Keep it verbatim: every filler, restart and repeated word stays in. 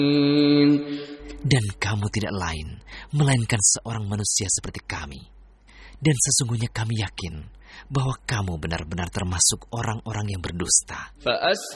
Dan kamu tidak lain melainkan seorang manusia seperti kami. Dan sesungguhnya kami yakin bahwa kamu benar-benar termasuk orang-orang yang berdusta.